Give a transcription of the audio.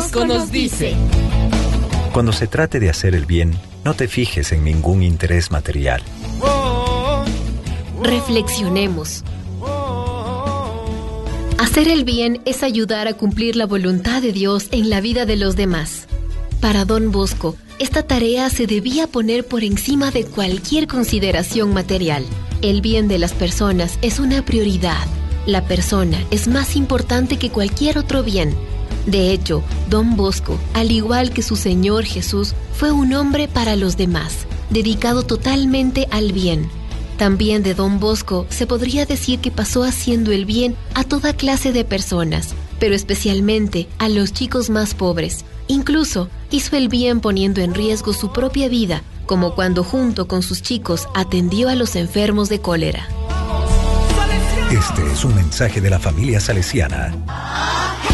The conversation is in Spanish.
Bosco nos dice: cuando se trate de hacer el bien, no te fijes en ningún interés material. Reflexionemos. Hacer el bien es ayudar a cumplir la voluntad de Dios en la vida de los demás. Para Don Bosco, esta tarea se debía poner por encima de cualquier consideración material. El bien de las personas es una prioridad. La persona es más importante que cualquier otro bien. De hecho, Don Bosco, al igual que su Señor Jesús, fue un hombre para los demás, dedicado totalmente al bien. También de Don Bosco se podría decir que pasó haciendo el bien a toda clase de personas, pero especialmente a los chicos más pobres. Incluso hizo el bien poniendo en riesgo su propia vida, como cuando junto con sus chicos atendió a los enfermos de cólera. Este es un mensaje de la familia salesiana.